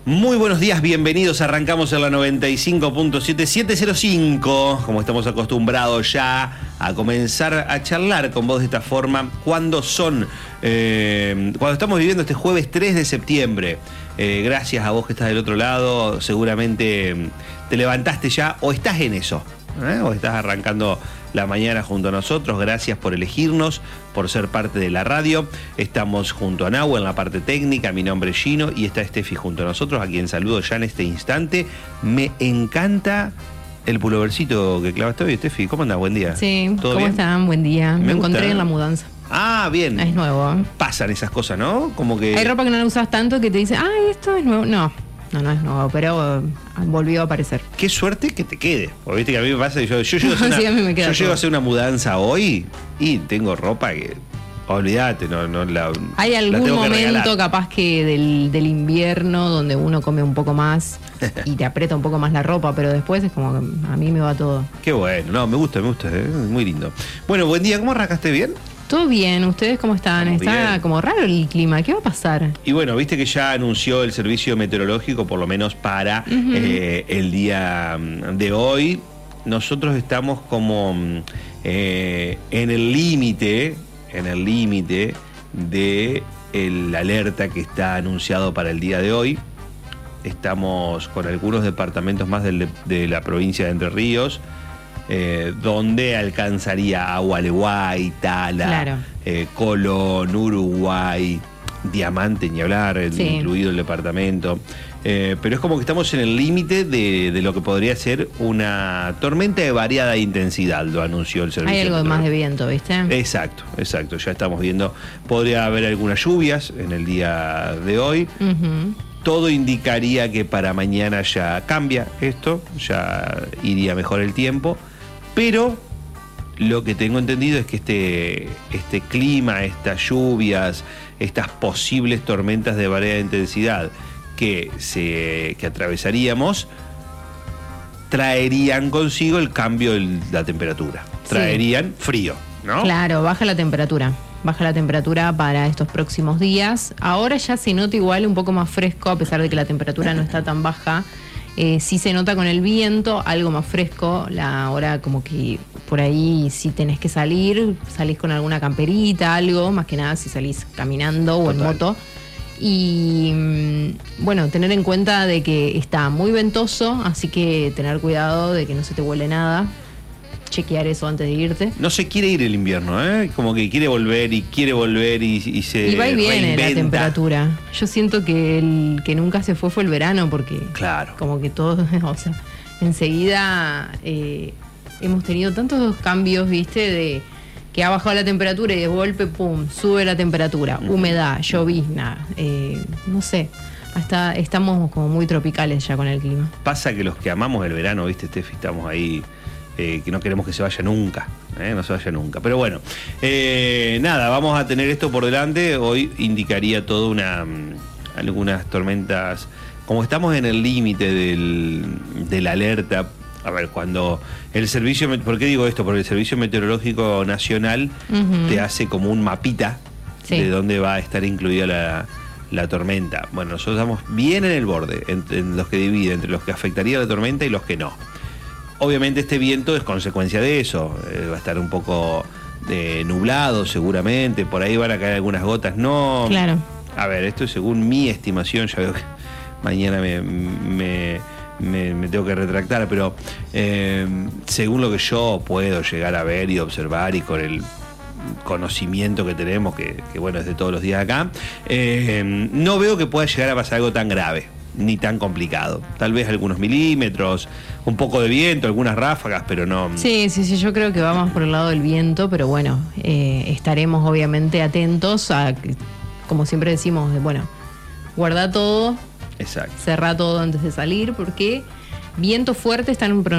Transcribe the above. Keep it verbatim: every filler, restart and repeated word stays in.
Muy buenos días, bienvenidos. Arrancamos en la noventa y cinco punto siete, siete cero cinco, como estamos acostumbrados ya a comenzar a charlar con vos de esta forma. Cuando son, eh, cuando estamos viviendo este jueves tres de septiembre, eh, gracias a vos que estás del otro lado, seguramente te levantaste ya o estás en eso, ¿eh? O estás arrancando la mañana junto a nosotros. Gracias por elegirnos, por ser parte de la radio. Estamos junto a Nahua en la parte técnica. Mi nombre es Gino y está Steffi junto a nosotros, a quien saludo ya en este instante. Me encanta el pulovercito que clavaste hoy, Steffi. ¿Cómo andás? Buen día. Sí, ¿todo ¿cómo bien? están? Buen día. Me, Me encontré gusta. en la mudanza. Ah, bien. Es nuevo. ¿eh? Pasan esas cosas, ¿no? Como que... Hay ropa que no la usas tanto que te dice, ay, esto es nuevo. No. No, no es nuevo, pero uh, volvió a aparecer. Qué suerte que te quede. Porque viste que a mí me pasa que yo, yo llego a hacer una, sí, a mí me queda yo llego a todo. hacer una mudanza hoy y tengo ropa que... Olvídate, no, no la... Hay algún la tengo que momento regalar. capaz que del, del invierno donde uno come un poco más y te aprieta un poco más la ropa, pero después es como que a mí me va todo. Qué bueno, no, me gusta, me gusta, ¿eh? Muy lindo. Bueno, buen día, ¿cómo arrancaste? ¿Bien? Todo bien, ¿ustedes cómo están? Estamos Está bien. como raro el clima, ¿qué va a pasar? Y bueno, viste que ya anunció el servicio meteorológico, por lo menos para uh-huh. eh, el día de hoy. Nosotros estamos como eh, en el límite, en el límite de el alerta que está anunciado para el día de hoy. Estamos con algunos departamentos más del, de la provincia de Entre Ríos, Eh, donde alcanzaría a Gualeguay, Tala, claro. eh, Colón, Uruguay, Diamante, ni hablar, el, sí. incluido el departamento. Eh, pero es como que estamos en el límite de, de lo que podría ser una tormenta de variada intensidad, lo anunció el servicio. Hay algo más de viento, ¿viste? Exacto, exacto. Ya estamos viendo, podría haber algunas lluvias en el día de hoy. Uh-huh. Todo indicaría que para mañana ya cambia esto, ya iría mejor el tiempo. Pero lo que tengo entendido es que este, este clima, estas lluvias, estas posibles tormentas de variada intensidad que, se, que atravesaríamos, traerían consigo el cambio de la temperatura. Traerían sí. frío, ¿no? Claro, baja la temperatura. Baja la temperatura para estos próximos días. Ahora ya se nota igual un poco más fresco, a pesar de que la temperatura no está tan baja. Eh, sí se nota con el viento, algo más fresco. La hora como que por ahí si tenés que salir, salís con alguna camperita, algo, más que nada si salís caminando o en moto. Y bueno, tener en cuenta de que está muy ventoso, así que tener cuidado de que no se te vuele nada. Chequear eso antes de irte. No se quiere ir el invierno, ¿eh? Como que quiere volver y quiere volver y, y se Y va y viene reinventa. la temperatura. Yo siento que el que nunca se fue fue el verano, porque claro. como que todo, o sea, enseguida eh, hemos tenido tantos cambios, viste, de que ha bajado la temperatura y de golpe, pum, sube la temperatura, uh-huh. humedad, llovizna, eh, no sé. Hasta estamos como muy tropicales ya con el clima. Pasa que los que amamos el verano, viste, Steffi, estamos ahí... Eh, que no queremos que se vaya nunca, eh, no se vaya nunca. Pero bueno, eh, nada, vamos a tener esto por delante. Hoy indicaría toda una algunas tormentas. Como estamos en el límite del, de la alerta, a ver, cuando el servicio, ¿por qué digo esto? Porque el Servicio Meteorológico Nacional uh-huh. te hace como un mapita sí. de dónde va a estar incluida la, la tormenta. Bueno, nosotros estamos bien en el borde, en, en los que divide entre los que afectaría la tormenta y los que no. Obviamente este viento es consecuencia de eso, eh, va a estar un poco eh, nublado seguramente, por ahí van a caer algunas gotas, no... Claro. A ver, esto es según mi estimación, ya veo que mañana me, me, me, me tengo que retractar, pero eh, según lo que yo puedo llegar a ver y observar y con el conocimiento que tenemos, que, que bueno, es de todos los días acá, eh, no veo que pueda llegar a pasar algo tan grave. Ni tan complicado. Tal vez algunos milímetros, un poco de viento, algunas ráfagas, pero no... Sí, sí, sí, yo creo que vamos por el lado del viento, pero bueno, eh, estaremos obviamente atentos a, como siempre decimos, de, bueno, guarda todo, exacto. cerrá todo antes de salir, porque viento fuerte está en un pronóstico